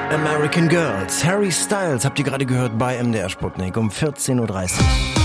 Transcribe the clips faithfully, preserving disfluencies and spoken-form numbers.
American Girls, Harry Styles, habt ihr gerade gehört bei M D R Sputnik um vierzehn Uhr dreißig.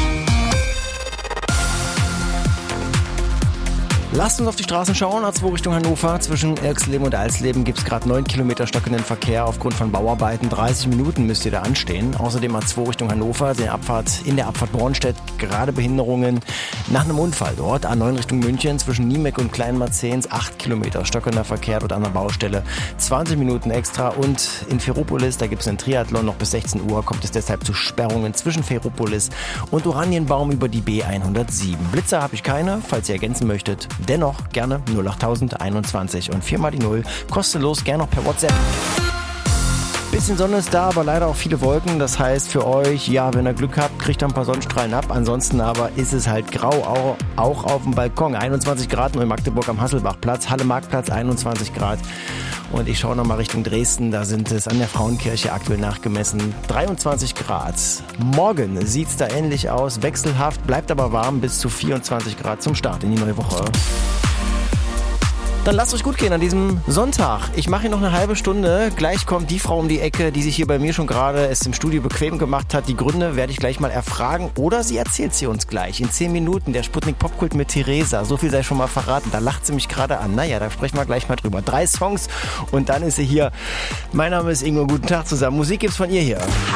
Lasst uns auf die Straßen schauen. A zwei Richtung Hannover. Zwischen Erxleben und Alsleben gibt es gerade neun Kilometer stockenden Verkehr aufgrund von Bauarbeiten. dreißig Minuten müsst ihr da anstehen. Außerdem A zwei Richtung Hannover, in der Abfahrt, in der Abfahrt Bornstedt gerade Behinderungen nach einem Unfall dort. A neun Richtung München zwischen Niemek und Kleinmarzens acht Kilometer stockender Verkehr dort an der Baustelle. zwanzig Minuten extra. Und in Ferropolis, da gibt es einen Triathlon noch bis sechzehn Uhr, kommt es deshalb zu Sperrungen zwischen Ferropolis und Oranienbaum über die B hundertsieben. Blitzer habe ich keine, falls ihr ergänzen möchtet. Dennoch gerne null acht einundzwanzig und vier mal die null, kostenlos, gerne noch per WhatsApp. Bisschen Sonne ist da, aber leider auch viele Wolken. Das heißt für euch, ja, wenn ihr Glück habt, kriegt ihr ein paar Sonnenstrahlen ab. Ansonsten aber ist es halt grau, auch, auch auf dem Balkon. einundzwanzig Grad nur in Magdeburg am Hasselbachplatz, Halle-Marktplatz einundzwanzig Grad. Und ich schaue nochmal Richtung Dresden, da sind es an der Frauenkirche aktuell nachgemessen dreiundzwanzig Grad. Morgen sieht es da ähnlich aus, wechselhaft, bleibt aber warm bis zu vierundzwanzig Grad zum Start in die neue Woche. Dann lasst euch gut gehen an diesem Sonntag. Ich mache hier noch eine halbe Stunde. Gleich kommt die Frau um die Ecke, die sich hier bei mir schon gerade es im Studio bequem gemacht hat. Die Gründe werde ich gleich mal erfragen oder sie erzählt sie uns gleich. In zehn Minuten der Sputnik Popkult mit Theresa. So viel sei schon mal verraten. Da lacht sie mich gerade an. Naja, da sprechen wir gleich mal drüber. Drei Songs und dann ist sie hier. Mein Name ist Ingo. Guten Tag zusammen. Musik gibt's von ihr hier.